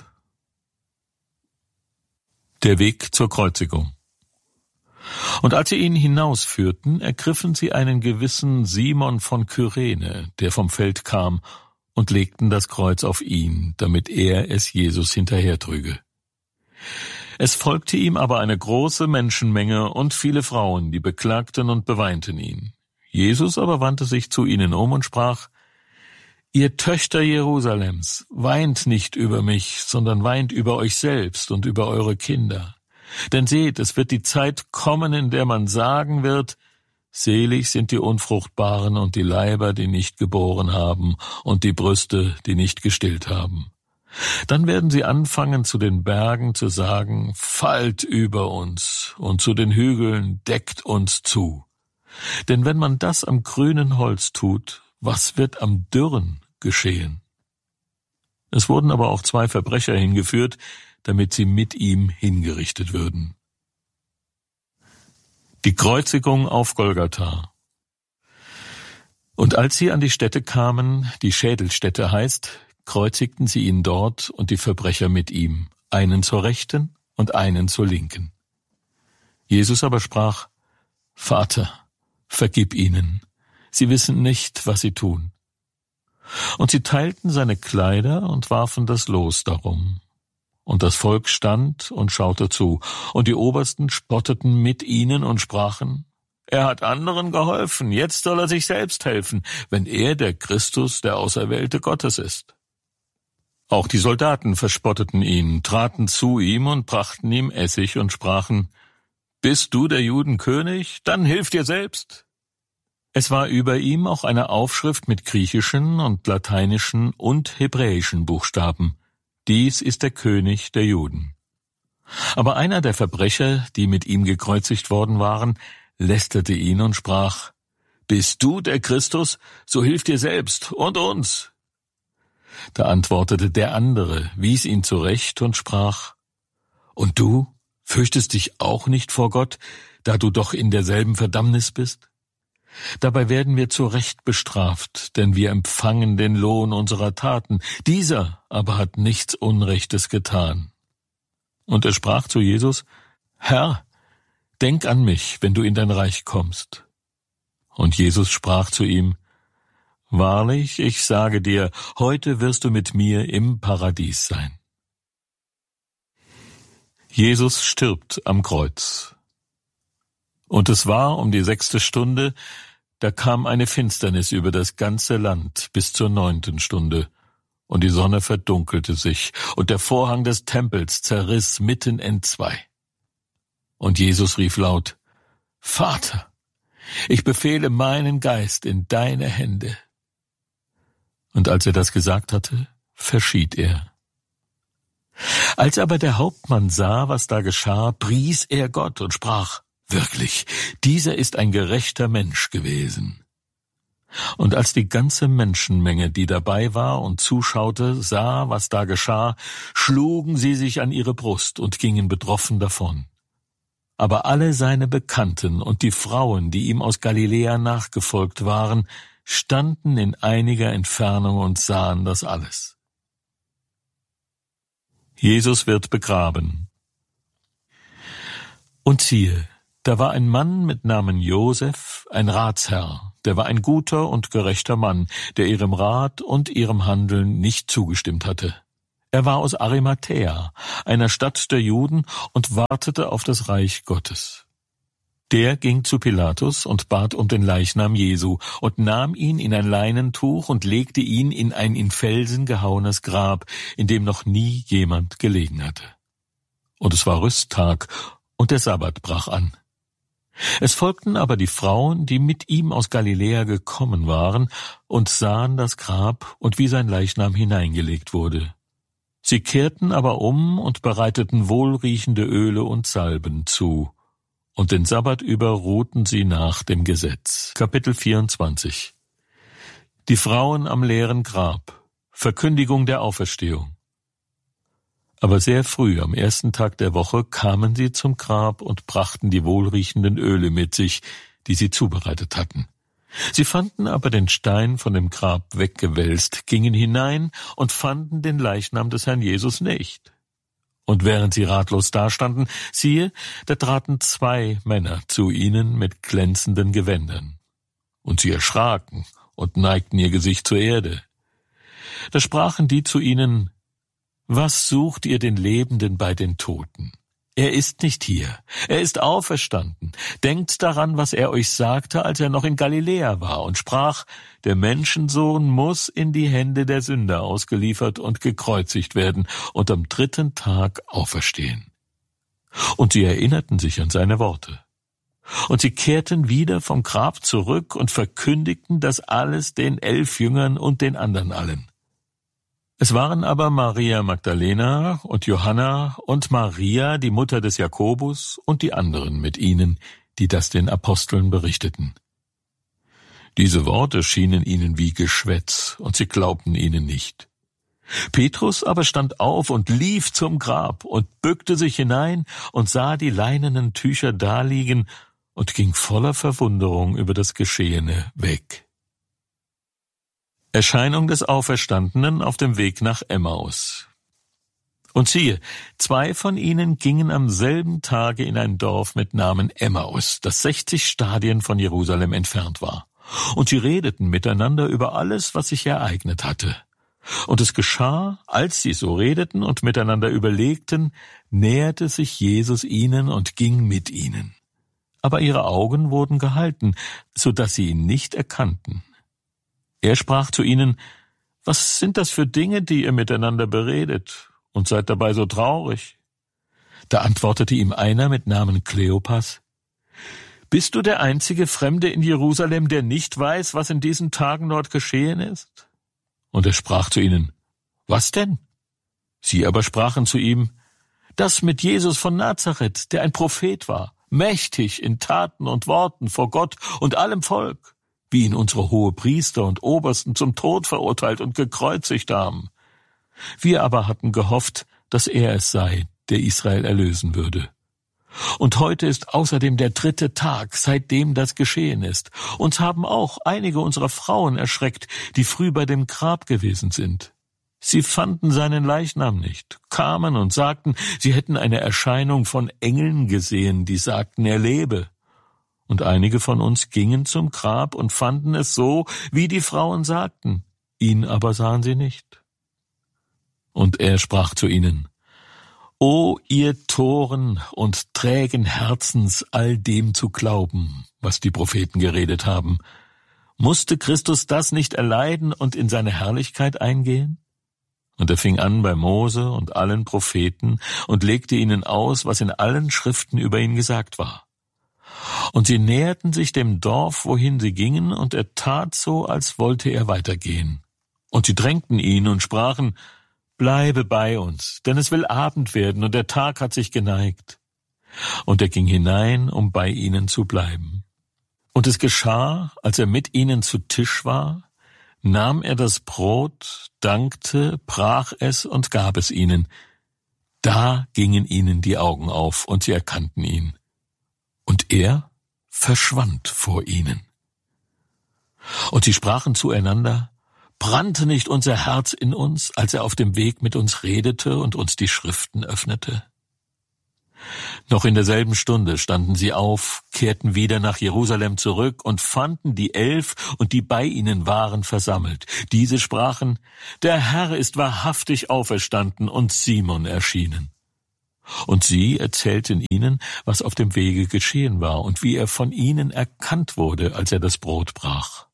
Der Weg zur Kreuzigung. Und als sie ihn hinausführten, ergriffen sie einen gewissen Simon von Kyrene, der vom Feld kam, und legten das Kreuz auf ihn, damit er es Jesus hinterhertrüge. Es folgte ihm aber eine große Menschenmenge und viele Frauen, die beklagten und beweinten ihn. Jesus aber wandte sich zu ihnen um und sprach, Ihr Töchter Jerusalems, weint nicht über mich, sondern weint über euch selbst und über eure Kinder. Denn seht, es wird die Zeit kommen, in der man sagen wird, selig sind die Unfruchtbaren und die Leiber, die nicht geboren haben, und die Brüste, die nicht gestillt haben. Dann werden sie anfangen, zu den Bergen zu sagen, fallt über uns, und zu den Hügeln, deckt uns zu. Denn wenn man das am grünen Holz tut, was wird am dürren geschehen? Es wurden aber auch zwei Verbrecher hingeführt, damit sie mit ihm hingerichtet würden. Die Kreuzigung auf Golgatha. Und als sie an die Stätte kamen, die Schädelstätte heißt, kreuzigten sie ihn dort und die Verbrecher mit ihm, einen zur Rechten und einen zur Linken. Jesus aber sprach, Vater, vergib ihnen, sie wissen nicht, was sie tun. Und sie teilten seine Kleider und warfen das Los darum. Und das Volk stand und schaute zu, und die Obersten spotteten mit ihnen und sprachen, er hat anderen geholfen, jetzt soll er sich selbst helfen, wenn er der Christus, der Auserwählte Gottes ist. Auch die Soldaten verspotteten ihn, traten zu ihm und brachten ihm Essig und sprachen, bist du der Juden König? Dann hilf dir selbst. Es war über ihm auch eine Aufschrift mit griechischen und lateinischen und hebräischen Buchstaben. Dies ist der König der Juden. Aber einer der Verbrecher, die mit ihm gekreuzigt worden waren, lästerte ihn und sprach, bist du der Christus? So hilf dir selbst und uns. Da antwortete der andere, wies ihn zurecht und sprach, und du fürchtest dich auch nicht vor Gott, da du doch in derselben Verdammnis bist? Dabei werden wir zu Recht bestraft, denn wir empfangen den Lohn unserer Taten. Dieser aber hat nichts Unrechtes getan. Und er sprach zu Jesus, Herr, denk an mich, wenn du in dein Reich kommst. Und Jesus sprach zu ihm, Wahrlich, ich sage dir, heute wirst du mit mir im Paradies sein. Jesus stirbt am Kreuz. Und es war um die sechste Stunde, da kam eine Finsternis über das ganze Land bis zur neunten Stunde, und die Sonne verdunkelte sich, und der Vorhang des Tempels zerriss mitten entzwei. Und Jesus rief laut, Vater, ich befehle meinen Geist in deine Hände. Und als er das gesagt hatte, verschied er. Als aber der Hauptmann sah, was da geschah, pries er Gott und sprach, Wirklich, dieser ist ein gerechter Mensch gewesen. Und als die ganze Menschenmenge, die dabei war und zuschaute, sah, was da geschah, schlugen sie sich an ihre Brust und gingen betroffen davon. Aber alle seine Bekannten und die Frauen, die ihm aus Galiläa nachgefolgt waren, standen in einiger Entfernung und sahen das alles. Und er sprach zu Jesus wird begraben. Und siehe, da war ein Mann mit Namen Josef, ein Ratsherr, der war ein guter und gerechter Mann, der ihrem Rat und ihrem Handeln nicht zugestimmt hatte. Er war aus Arimathäa, einer Stadt der Juden, und wartete auf das Reich Gottes. Der ging zu Pilatus und bat um den Leichnam Jesu und nahm ihn in ein Leinentuch und legte ihn in ein in Felsen gehauenes Grab, in dem noch nie jemand gelegen hatte. Und es war Rüsttag, und der Sabbat brach an. Es folgten aber die Frauen, die mit ihm aus Galiläa gekommen waren, und sahen das Grab und wie sein Leichnam hineingelegt wurde. Sie kehrten aber um und bereiteten wohlriechende Öle und Salben zu. Und den Sabbat über ruhten sie nach dem Gesetz. Kapitel vierundzwanzig. Die Frauen am leeren Grab. Verkündigung der Auferstehung. Aber sehr früh, am ersten Tag der Woche, kamen sie zum Grab und brachten die wohlriechenden Öle mit sich, die sie zubereitet hatten. Sie fanden aber den Stein von dem Grab weggewälzt, gingen hinein und fanden den Leichnam des Herrn Jesus nicht. Und während sie ratlos dastanden, siehe, da traten zwei Männer zu ihnen mit glänzenden Gewändern. Und sie erschraken und neigten ihr Gesicht zur Erde. Da sprachen die zu ihnen: Was sucht ihr den Lebenden bei den Toten? Er ist nicht hier, er ist auferstanden. Denkt daran, was er euch sagte, als er noch in Galiläa war, und sprach: Der Menschensohn muss in die Hände der Sünder ausgeliefert und gekreuzigt werden und am dritten Tag auferstehen. Und sie erinnerten sich an seine Worte. Und sie kehrten wieder vom Grab zurück und verkündigten das alles den elf Jüngern und den anderen allen. Es waren aber Maria Magdalena und Johanna und Maria, die Mutter des Jakobus, und die anderen mit ihnen, die das den Aposteln berichteten. Diese Worte schienen ihnen wie Geschwätz, und sie glaubten ihnen nicht. Petrus aber stand auf und lief zum Grab und bückte sich hinein und sah die leinenen Tücher daliegen und ging voller Verwunderung über das Geschehene weg. Erscheinung des Auferstandenen auf dem Weg nach Emmaus. Und siehe, zwei von ihnen gingen am selben Tage in ein Dorf mit Namen Emmaus, das sechzig Stadien von Jerusalem entfernt war. Und sie redeten miteinander über alles, was sich ereignet hatte. Und es geschah, als sie so redeten und miteinander überlegten, näherte sich Jesus ihnen und ging mit ihnen. Aber ihre Augen wurden gehalten, so dass sie ihn nicht erkannten. Er sprach zu ihnen: Was sind das für Dinge, die ihr miteinander beredet, und seid dabei so traurig? Da antwortete ihm einer mit Namen Kleopas: Bist du der einzige Fremde in Jerusalem, der nicht weiß, was in diesen Tagen dort geschehen ist? Und er sprach zu ihnen: Was denn? Sie aber sprachen zu ihm: Das mit Jesus von Nazareth, der ein Prophet war, mächtig in Taten und Worten vor Gott und allem Volk, wie ihn unsere Hohepriester und Obersten zum Tod verurteilt und gekreuzigt haben. Wir aber hatten gehofft, dass er es sei, der Israel erlösen würde. Und heute ist außerdem der dritte Tag, seitdem das geschehen ist. Uns haben auch einige unserer Frauen erschreckt, die früh bei dem Grab gewesen sind. Sie fanden seinen Leichnam nicht, kamen und sagten, sie hätten eine Erscheinung von Engeln gesehen, die sagten, er lebe. Und einige von uns gingen zum Grab und fanden es so, wie die Frauen sagten, ihn aber sahen sie nicht. Und er sprach zu ihnen: O ihr Toren und trägen Herzens, all dem zu glauben, was die Propheten geredet haben. Musste Christus das nicht erleiden und in seine Herrlichkeit eingehen? Und er fing an bei Mose und allen Propheten und legte ihnen aus, was in allen Schriften über ihn gesagt war. Und sie näherten sich dem Dorf, wohin sie gingen, und er tat so, als wollte er weitergehen. Und sie drängten ihn und sprachen: Bleibe bei uns, denn es will Abend werden, und der Tag hat sich geneigt. Und er ging hinein, um bei ihnen zu bleiben. Und es geschah, als er mit ihnen zu Tisch war, nahm er das Brot, dankte, brach es und gab es ihnen. Da gingen ihnen die Augen auf, und sie erkannten ihn. Und er verschwand vor ihnen. Und sie sprachen zueinander: Brannte nicht unser Herz in uns, als er auf dem Weg mit uns redete und uns die Schriften öffnete? Noch in derselben Stunde standen sie auf, kehrten wieder nach Jerusalem zurück und fanden die Elf und die bei ihnen waren versammelt. Diese sprachen: Der Herr ist wahrhaftig auferstanden und Simon erschienen. Und sie erzählten ihnen, was auf dem Wege geschehen war und wie er von ihnen erkannt wurde, als er das Brot brach.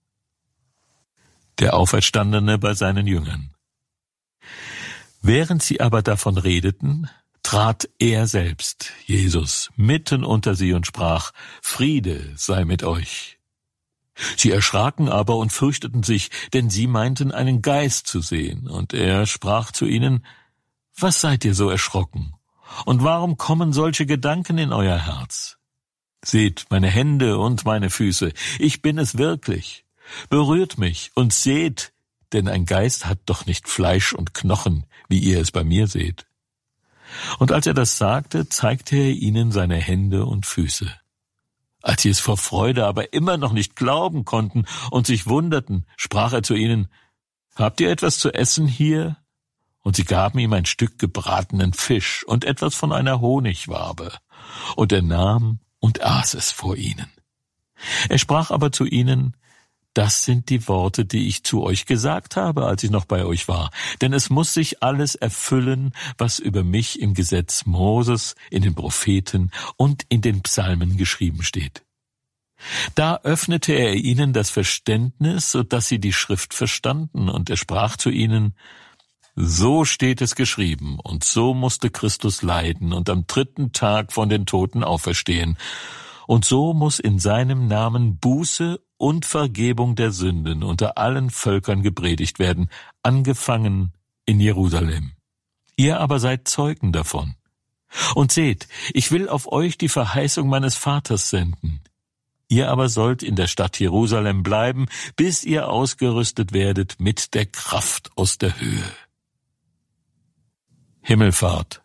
Der Auferstandene bei seinen Jüngern. Während sie aber davon redeten, trat er selbst, Jesus, mitten unter sie und sprach: Friede sei mit euch. Sie erschraken aber und fürchteten sich, denn sie meinten, einen Geist zu sehen. Und er sprach zu ihnen: Was seid ihr so erschrocken? Und warum kommen solche Gedanken in euer Herz? Seht meine Hände und meine Füße, ich bin es wirklich. Berührt mich und seht, denn ein Geist hat doch nicht Fleisch und Knochen, wie ihr es bei mir seht. Und als er das sagte, zeigte er ihnen seine Hände und Füße. Als sie es vor Freude aber immer noch nicht glauben konnten und sich wunderten, sprach er zu ihnen: Habt ihr etwas zu essen hier? Und sie gaben ihm ein Stück gebratenen Fisch und etwas von einer Honigwabe. Und er nahm und aß es vor ihnen. Er sprach aber zu ihnen: Das sind die Worte, die ich zu euch gesagt habe, als ich noch bei euch war. Denn es muss sich alles erfüllen, was über mich im Gesetz Moses, in den Propheten und in den Psalmen geschrieben steht. Da öffnete er ihnen das Verständnis, so dass sie die Schrift verstanden, und er sprach zu ihnen: So steht es geschrieben, und so musste Christus leiden und am dritten Tag von den Toten auferstehen. Und so muss in seinem Namen Buße und Vergebung der Sünden unter allen Völkern gepredigt werden, angefangen in Jerusalem. Ihr aber seid Zeugen davon. Und seht, ich will auf euch die Verheißung meines Vaters senden. Ihr aber sollt in der Stadt Jerusalem bleiben, bis ihr ausgerüstet werdet mit der Kraft aus der Höhe. Himmelfahrt.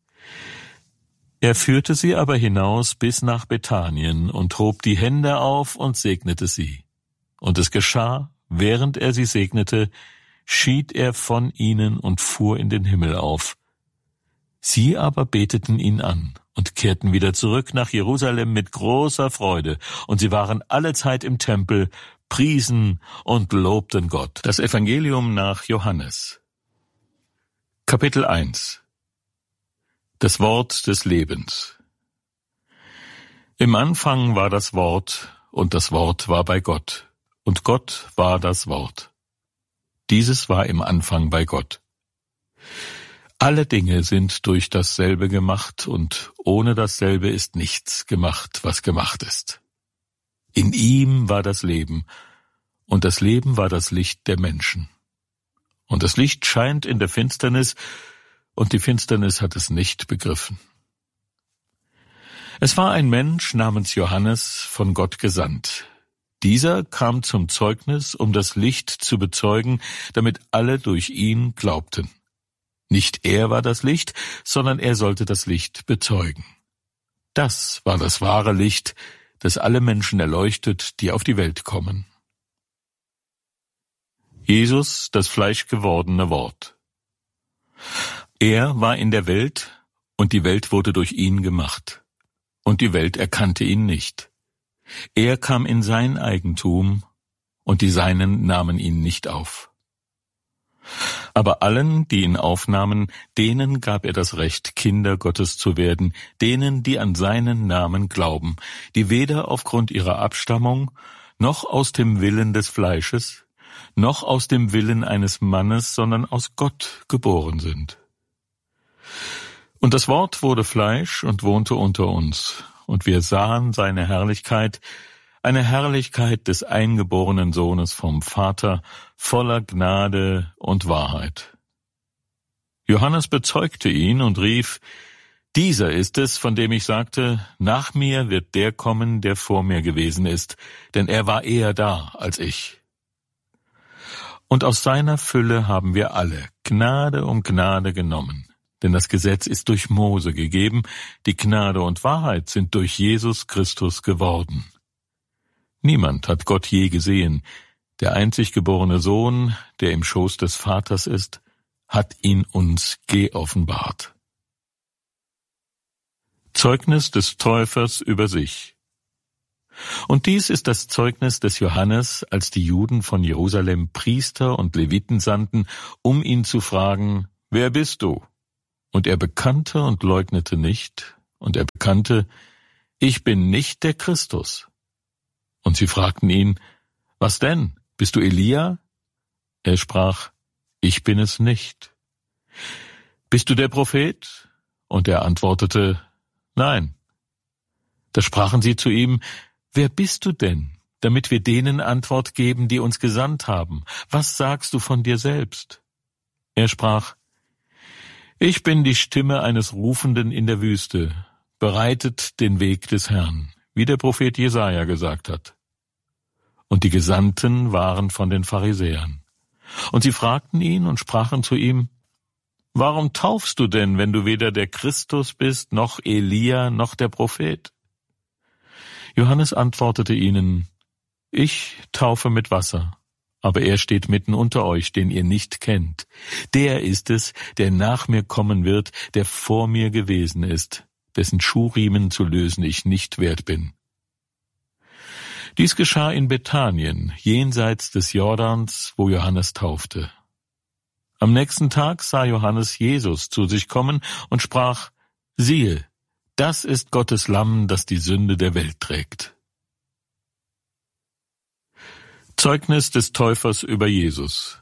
Er führte sie aber hinaus bis nach Bethanien und hob die Hände auf und segnete sie. Und es geschah, während er sie segnete, schied er von ihnen und fuhr in den Himmel auf. Sie aber beteten ihn an und kehrten wieder zurück nach Jerusalem mit großer Freude, und sie waren allezeit im Tempel, priesen und lobten Gott. Das Evangelium nach Johannes. Kapitel eins. Das Wort des Lebens. Im Anfang war das Wort, und das Wort war bei Gott, und Gott war das Wort. Dieses war im Anfang bei Gott. Alle Dinge sind durch dasselbe gemacht, und ohne dasselbe ist nichts gemacht, was gemacht ist. In ihm war das Leben, und das Leben war das Licht der Menschen. Und das Licht scheint in der Finsternis, und die Finsternis hat es nicht begriffen. Es war ein Mensch namens Johannes, von Gott gesandt. Dieser kam zum Zeugnis, um das Licht zu bezeugen, damit alle durch ihn glaubten. Nicht er war das Licht, sondern er sollte das Licht bezeugen. Das war das wahre Licht, das alle Menschen erleuchtet, die auf die Welt kommen. Jesus, das fleischgewordene Wort. Er war in der Welt, und die Welt wurde durch ihn gemacht, und die Welt erkannte ihn nicht. Er kam in sein Eigentum, und die Seinen nahmen ihn nicht auf. Aber allen, die ihn aufnahmen, denen gab er das Recht, Kinder Gottes zu werden, denen, die an seinen Namen glauben, die weder aufgrund ihrer Abstammung, noch aus dem Willen des Fleisches, noch aus dem Willen eines Mannes, sondern aus Gott geboren sind. Und das Wort wurde Fleisch und wohnte unter uns, und wir sahen seine Herrlichkeit, eine Herrlichkeit des eingeborenen Sohnes vom Vater, voller Gnade und Wahrheit. Johannes bezeugte ihn und rief: Dieser ist es, von dem ich sagte, nach mir wird der kommen, der vor mir gewesen ist, denn er war eher da als ich. Und aus seiner Fülle haben wir alle Gnade um Gnade genommen. Denn das Gesetz ist durch Mose gegeben, die Gnade und Wahrheit sind durch Jesus Christus geworden. Niemand hat Gott je gesehen, der einzig geborene Sohn, der im Schoß des Vaters ist, hat ihn uns geoffenbart. Zeugnis des Täufers über sich. Und dies ist das Zeugnis des Johannes, als die Juden von Jerusalem Priester und Leviten sandten, um ihn zu fragen, wer bist du? Und er bekannte und leugnete nicht, und er bekannte, ich bin nicht der Christus. Und sie fragten ihn, was denn? Bist du Elia? Er sprach, ich bin es nicht. Bist du der Prophet? Und er antwortete, nein. Da sprachen sie zu ihm, wer bist du denn, damit wir denen Antwort geben, die uns gesandt haben? Was sagst du von dir selbst? Er sprach, ich bin die Stimme eines Rufenden in der Wüste, bereitet den Weg des Herrn, wie der Prophet Jesaja gesagt hat. Und die Gesandten waren von den Pharisäern. Und sie fragten ihn und sprachen zu ihm, warum taufst du denn, wenn du weder der Christus bist, noch Elia, noch der Prophet? Johannes antwortete ihnen, ich taufe mit Wasser, aber er steht mitten unter euch, den ihr nicht kennt. Der ist es, der nach mir kommen wird, der vor mir gewesen ist, dessen Schuhriemen zu lösen ich nicht wert bin. Dies geschah in Bethanien, jenseits des Jordans, wo Johannes taufte. Am nächsten Tag sah Johannes Jesus zu sich kommen und sprach, siehe, das ist Gottes Lamm, das die Sünde der Welt trägt. Zeugnis des Täufers über Jesus.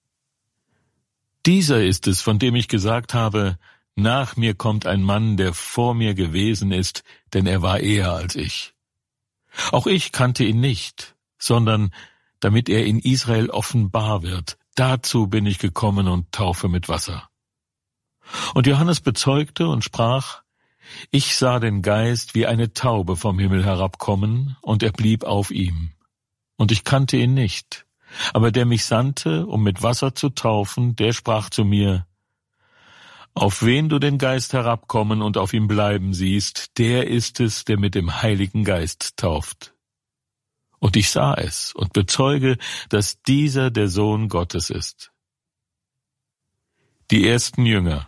Dieser ist es, von dem ich gesagt habe, nach mir kommt ein Mann, der vor mir gewesen ist, denn er war eher als ich. Auch ich kannte ihn nicht, sondern damit er in Israel offenbar wird, dazu bin ich gekommen und taufe mit Wasser. Und Johannes bezeugte und sprach, ich sah den Geist wie eine Taube vom Himmel herabkommen, und er blieb auf ihm. Und ich kannte ihn nicht, aber der mich sandte, um mit Wasser zu taufen, der sprach zu mir, auf wen du den Geist herabkommen und auf ihm bleiben siehst, der ist es, der mit dem Heiligen Geist tauft. Und ich sah es und bezeuge, dass dieser der Sohn Gottes ist. Die ersten Jünger.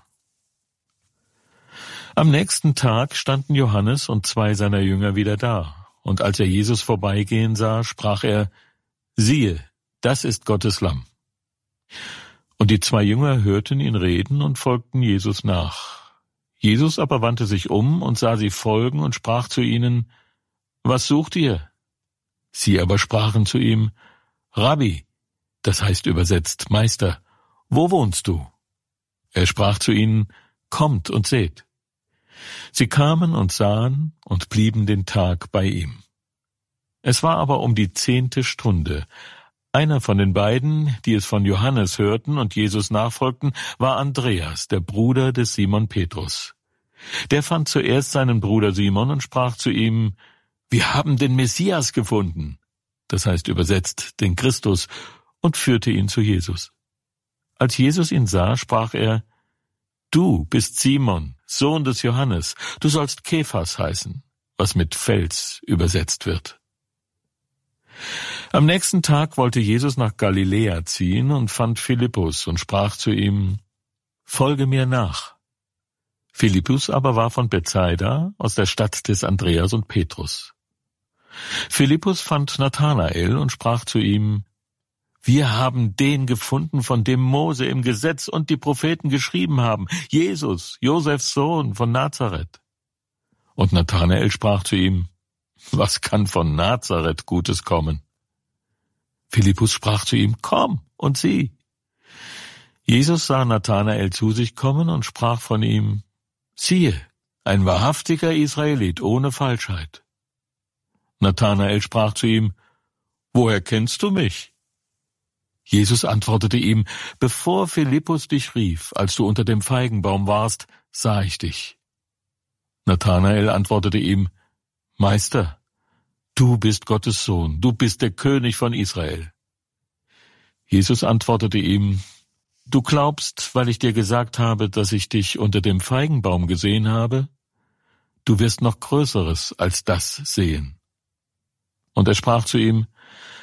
Am nächsten Tag standen Johannes und zwei seiner Jünger wieder da, und als er Jesus vorbeigehen sah, sprach er, siehe, das ist Gottes Lamm. Und die zwei Jünger hörten ihn reden und folgten Jesus nach. Jesus aber wandte sich um und sah sie folgen und sprach zu ihnen, was sucht ihr? Sie aber sprachen zu ihm, Rabbi, das heißt übersetzt Meister, wo wohnst du? Er sprach zu ihnen, kommt und seht. Sie kamen und sahen und blieben den Tag bei ihm. Es war aber um die zehnte Stunde. Einer von den beiden, die es von Johannes hörten und Jesus nachfolgten, war Andreas, der Bruder des Simon Petrus. Der fand zuerst seinen Bruder Simon und sprach zu ihm, wir haben den Messias gefunden, das heißt übersetzt den Christus, und führte ihn zu Jesus. Als Jesus ihn sah, sprach er, du bist Simon, Sohn des Johannes, du sollst Kephas heißen, was mit Fels übersetzt wird. Am nächsten Tag wollte Jesus nach Galiläa ziehen und fand Philippus und sprach zu ihm, folge mir nach. Philippus aber war von Bethsaida, aus der Stadt des Andreas und Petrus. Philippus fand Nathanael und sprach zu ihm, wir haben den gefunden, von dem Mose im Gesetz und die Propheten geschrieben haben, Jesus, Josefs Sohn von Nazareth. Und Nathanael sprach zu ihm, was kann von Nazareth Gutes kommen? Philippus sprach zu ihm, komm und sieh. Jesus sah Nathanael zu sich kommen und sprach von ihm, siehe, ein wahrhaftiger Israelit ohne Falschheit. Nathanael sprach zu ihm, woher kennst du mich? Jesus antwortete ihm, bevor Philippus dich rief, als du unter dem Feigenbaum warst, sah ich dich. Nathanael antwortete ihm, Meister, du bist Gottes Sohn, du bist der König von Israel. Jesus antwortete ihm, du glaubst, weil ich dir gesagt habe, dass ich dich unter dem Feigenbaum gesehen habe? Du wirst noch Größeres als das sehen. Und er sprach zu ihm,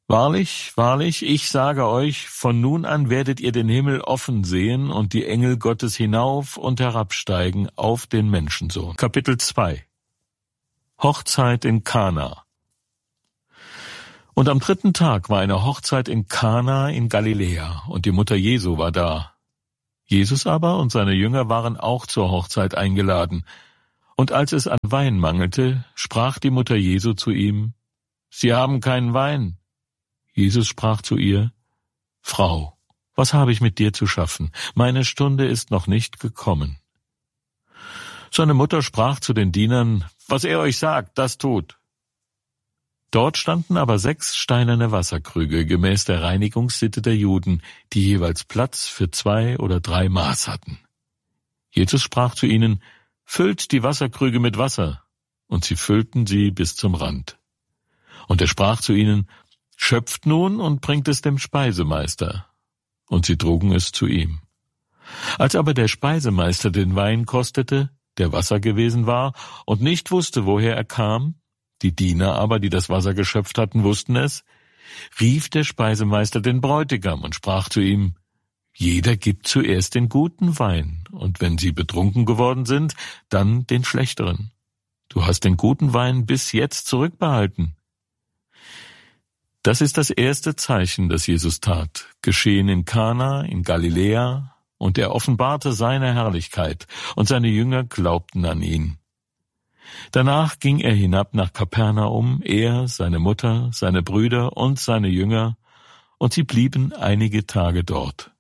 Wahrlich, wahrlich, ich sage euch, von nun an werdet ihr den Himmel offen sehen und die Engel Gottes hinauf und herabsteigen auf den Menschensohn. Kapitel zwei. Hochzeit in Kana. Und am dritten Tag war eine Hochzeit in Kana in Galiläa, und die Mutter Jesu war da. Jesus aber und seine Jünger waren auch zur Hochzeit eingeladen. Und als es an Wein mangelte, sprach die Mutter Jesu zu ihm: Sie haben keinen Wein. Jesus sprach zu ihr: Frau, was habe ich mit dir zu schaffen? Meine Stunde ist noch nicht gekommen. Seine Mutter sprach zu den Dienern: Was er euch sagt, das tut. Dort standen aber sechs steinerne Wasserkrüge, gemäß der Reinigungssitte der Juden, die jeweils Platz für zwei oder drei Maß hatten. Jesus sprach zu ihnen: Füllt die Wasserkrüge mit Wasser. Und sie füllten sie bis zum Rand. Und er sprach zu ihnen: Schöpft nun und bringt es dem Speisemeister. Und sie trugen es zu ihm. Als aber der Speisemeister den Wein kostete, der Wasser gewesen war, und nicht wusste, woher er kam, die Diener aber, die das Wasser geschöpft hatten, wussten es, rief der Speisemeister den Bräutigam und sprach zu ihm: Jeder gibt zuerst den guten Wein, und wenn sie betrunken geworden sind, dann den schlechteren. Du hast den guten Wein bis jetzt zurückbehalten. Das ist das erste Zeichen, das Jesus tat, geschehen in Kana in Galiläa, und er offenbarte seine Herrlichkeit, und seine Jünger glaubten an ihn. Danach ging er hinab nach Kapernaum, er, seine Mutter, seine Brüder und seine Jünger, und sie blieben einige Tage dort.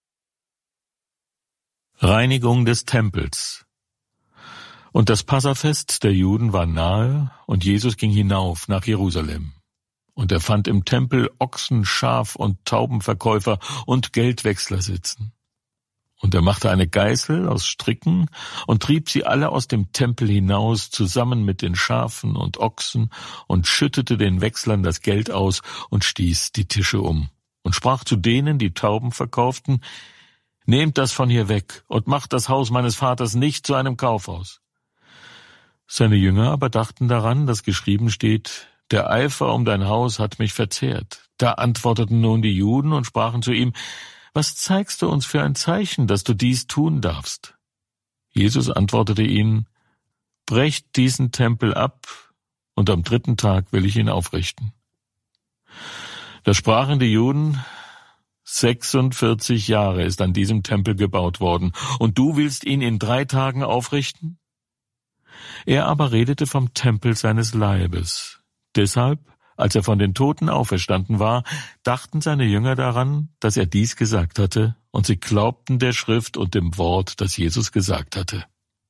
Reinigung des Tempels. Und das Passafest der Juden war nahe, und Jesus ging hinauf nach Jerusalem. Und er fand im Tempel Ochsen, Schaf- und Taubenverkäufer und Geldwechsler sitzen. Und er machte eine Geißel aus Stricken und trieb sie alle aus dem Tempel hinaus, zusammen mit den Schafen und Ochsen, und schüttete den Wechslern das Geld aus und stieß die Tische um. Und sprach zu denen, die Tauben verkauften: Nehmt das von hier weg und macht das Haus meines Vaters nicht zu einem Kaufhaus. Seine Jünger aber dachten daran, dass geschrieben steht: Der Eifer um dein Haus hat mich verzehrt. Da antworteten nun die Juden und sprachen zu ihm: Was zeigst du uns für ein Zeichen, dass du dies tun darfst? Jesus antwortete ihnen: Brecht diesen Tempel ab, und am dritten Tag will ich ihn aufrichten. Da sprachen die Juden: sechsundvierzig Jahre ist an diesem Tempel gebaut worden, und du willst ihn in drei Tagen aufrichten? Er aber redete vom Tempel seines Leibes. Deshalb, als er von den Toten auferstanden war, dachten seine Jünger daran, dass er dies gesagt hatte, und sie glaubten der Schrift und dem Wort, das Jesus gesagt hatte.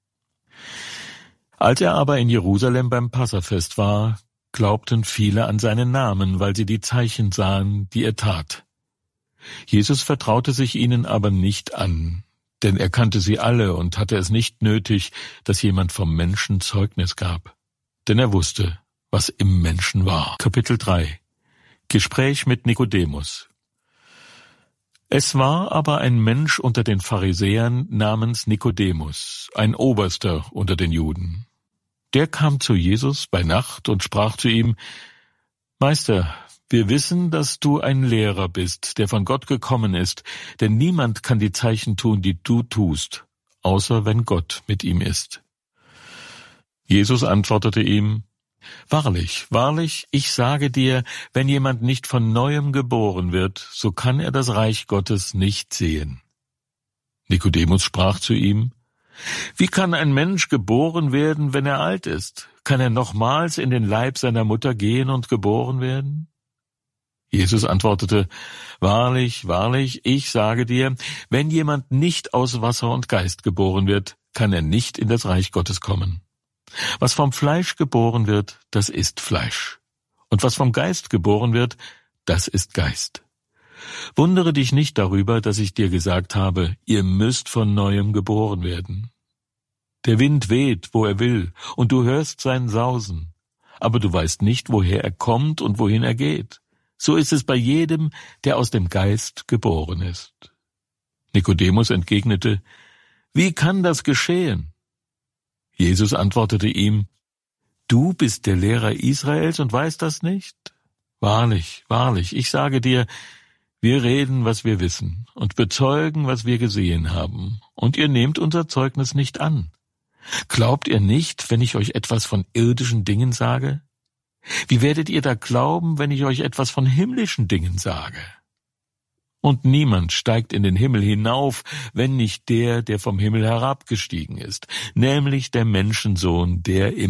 Als er aber in Jerusalem beim Passafest war, glaubten viele an seinen Namen, weil sie die Zeichen sahen, die er tat. Jesus vertraute sich ihnen aber nicht an, denn er kannte sie alle und hatte es nicht nötig, dass jemand vom Menschen Zeugnis gab. Denn er wusste, was im Menschen war. Kapitel drei. Gespräch mit Nikodemus. Es war aber ein Mensch unter den Pharisäern namens Nikodemus, ein Oberster unter den Juden. Der kam zu Jesus bei Nacht und sprach zu ihm: Meister, wir wissen, dass du ein Lehrer bist, der von Gott gekommen ist, denn niemand kann die Zeichen tun, die du tust, außer wenn Gott mit ihm ist. Jesus antwortete ihm: Wahrlich, wahrlich, ich sage dir, wenn jemand nicht von Neuem geboren wird, so kann er das Reich Gottes nicht sehen. Nikodemus sprach zu ihm: Wie kann ein Mensch geboren werden, wenn er alt ist? Kann er nochmals in den Leib seiner Mutter gehen und geboren werden? Jesus antwortete: Wahrlich, wahrlich, ich sage dir, wenn jemand nicht aus Wasser und Geist geboren wird, kann er nicht in das Reich Gottes kommen. Was vom Fleisch geboren wird, das ist Fleisch. Und was vom Geist geboren wird, das ist Geist. Wundere dich nicht darüber, dass ich dir gesagt habe, ihr müsst von Neuem geboren werden. Der Wind weht, wo er will, und du hörst sein Sausen, aber du weißt nicht, woher er kommt und wohin er geht. So ist es bei jedem, der aus dem Geist geboren ist. Nikodemus entgegnete: Wie kann das geschehen? Jesus antwortete ihm: Du bist der Lehrer Israels und weißt das nicht? Wahrlich, wahrlich, ich sage dir, wir reden, was wir wissen, und bezeugen, was wir gesehen haben, und ihr nehmt unser Zeugnis nicht an. Glaubt ihr nicht, wenn ich euch etwas von irdischen Dingen sage? Wie werdet ihr da glauben, wenn ich euch etwas von himmlischen Dingen sage? Und niemand steigt in den Himmel hinauf, wenn nicht der, der vom Himmel herabgestiegen ist, nämlich der Menschensohn, der im